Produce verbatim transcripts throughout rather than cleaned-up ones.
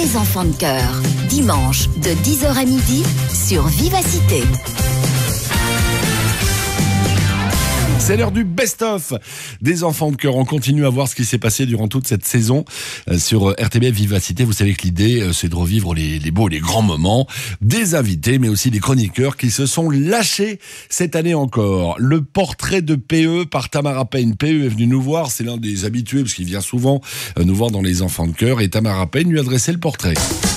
Les enfants de cœur, dimanche de dix heures à midi sur Vivacité. C'est l'heure du best-of des enfants de cœur. On continue à voir ce qui s'est passé durant toute cette saison euh, sur R T B F Vivacité. Vous savez que l'idée, euh, c'est de revivre les, les beaux, les grands moments des invités, mais aussi des chroniqueurs qui se sont lâchés cette année encore. Le portrait de P E par Tamara Payne. P E est venu nous voir, c'est l'un des habitués, parce qu'il vient souvent euh, nous voir dans les enfants de cœur, et Tamara Payne lui adressait le portrait.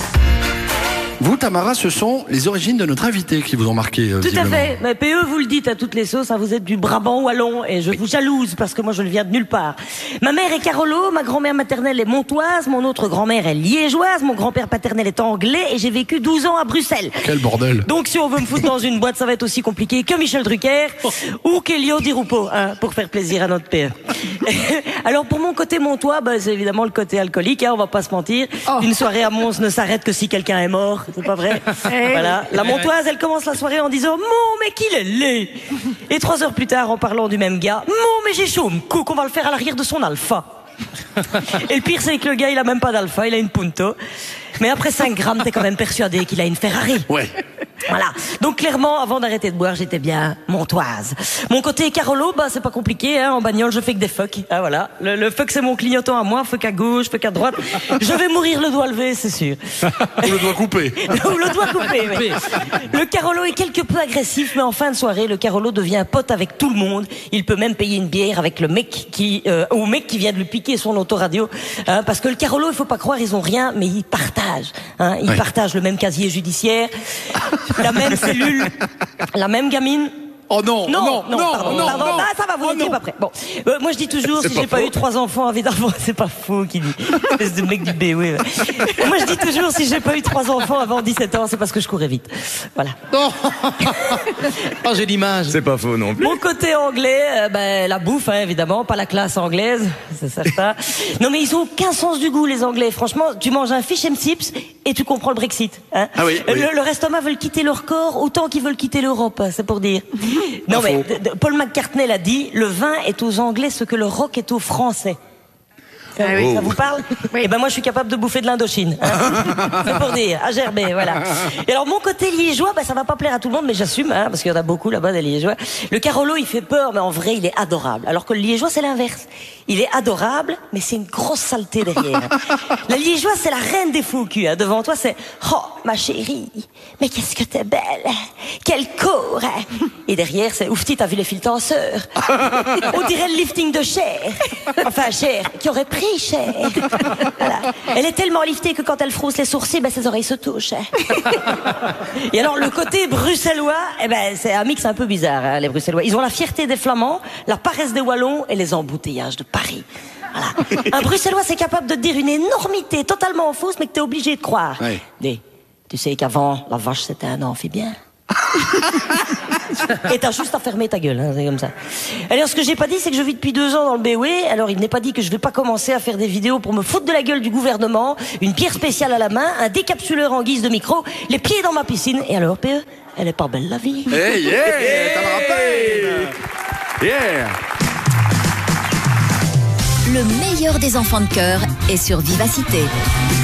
Vous, Tamara, ce sont les origines de notre invité qui vous ont marqué. Euh, Tout à fait. Mais P E, vous le dites à toutes les sauces, hein, vous êtes du Brabant wallon et je vous jalouse parce que moi je ne viens de nulle part. Ma mère est Carolo, ma grand-mère maternelle est montoise, mon autre grand-mère est liégeoise, mon grand-père paternel est anglais et j'ai vécu douze ans à Bruxelles. Quel bordel. Donc si on veut me foutre dans une boîte, ça va être aussi compliqué que Michel Drucker ou qu'Elio Di Rupo, hein, pour faire plaisir à notre P E. Alors pour mon côté montois, bah, c'est évidemment le côté alcoolique, hein, on va pas se mentir. Oh. Une soirée à Mons ne s'arrête que si quelqu'un est mort. C'est pas vrai. Voilà. La montoise, elle commence la soirée en disant « Mon, mais qu'il est laid !» Et trois heures plus tard, en parlant du même gars « Mon, mais j'ai chaud, coucou, on va le faire à l'arrière de son Alpha. » Et le pire, c'est que le gars, il a même pas d'Alpha, il a une Punto. Mais après cinq grammes, t'es quand même persuadé qu'il a une Ferrari. Ouais. Voilà. Donc clairement, avant d'arrêter de boire, j'étais bien montoise. Mon côté Carolo, bah c'est pas compliqué, hein. En bagnole, je fais que des fucks. Ah voilà. Le, le fuck, c'est mon clignotant à moi. Fuck à gauche, fuck à droite. Je vais mourir le doigt levé, c'est sûr. Ou le doigt coupé. Ou le doigt coupé. Oui. Le Carolo est quelque peu agressif, mais en fin de soirée, le Carolo devient pote avec tout le monde. Il peut même payer une bière avec le mec qui, euh, au mec qui vient de lui piquer son autoradio. Hein, parce que le Carolo, il faut pas croire, ils ont rien, mais ils partagent. Hein, ils ouais. partagent le même casier judiciaire. La même cellule, la même gamine. Oh non, non, non, non, non, pardon, non, pardon. non. Ah, ça va, vous oh n'étiez pas prêt. Bon, euh, moi je dis toujours, c'est si j'ai pas faux. eu trois enfants avec d'enfants, c'est pas faux qui dit. Espèce de mec du B, oui. Moi je dis toujours, si j'ai pas eu trois enfants avant dix-sept ans, c'est parce que je courais vite. Voilà. Oh, oh j'ai l'image. C'est pas faux non plus. Mon côté anglais, euh, ben la bouffe, hein, évidemment, pas la classe anglaise, c'est certain. Non mais ils ont aucun sens du goût les Anglais. Franchement, tu manges un fish and chips et tu comprends le Brexit. Hein. Ah oui. Le, oui. Leur estomac veulent quitter leur corps autant qu'ils veulent quitter l'Europe, c'est pour dire. Non mais Paul McCartney l'a dit, le vin est aux Anglais ce que le rock est aux Français. Ah oui. Ça vous parle? Oui. Eh ben moi je suis capable de bouffer de l'Indochine. Hein. C'est pour dire, à gerber, voilà. Et alors mon côté liégeois, ben ça va pas plaire à tout le monde, mais j'assume, hein, parce qu'il y en a beaucoup là-bas des liégeois. Le Carolo il fait peur, mais en vrai il est adorable. Alors que le liégeois c'est l'inverse. Il est adorable, mais c'est une grosse saleté derrière. La liégeoise c'est la reine des fous culs. Hein. Devant toi c'est oh ma chérie, mais qu'est-ce que t'es belle, quel corps. Hein. Et derrière c'est oufti t'as vu les fils tenseurs. On dirait le lifting de chair, enfin chair qui aurait pris cher. Voilà. Elle est tellement liftée que quand elle frousse les sourcils, ben ses oreilles se touchent. Et alors le côté bruxellois, eh ben c'est un mix un peu bizarre, hein, les Bruxellois. Ils ont la fierté des Flamands, la paresse des Wallons et les embouteillages de Paris. Voilà. Un Bruxellois, c'est capable de te dire une énormité totalement fausse, mais que t'es obligé de croire. Ouais. Dis, tu sais qu'avant, la vache c'était un amphibien. Et t'as juste à fermer ta gueule, hein, c'est comme ça. Alors ce que j'ai pas dit, c'est que je vis depuis deux ans dans le B O E. Alors il n'est pas dit que je vais pas commencer à faire des vidéos pour me foutre de la gueule du gouvernement, une pierre spéciale à la main, un décapsuleur en guise de micro, les pieds dans ma piscine. Et alors P E, elle est pas belle la vie. Hey yeah, yeah, Tamara Payne. Yeah. Le meilleur des enfants de cœur est sur Vivacité.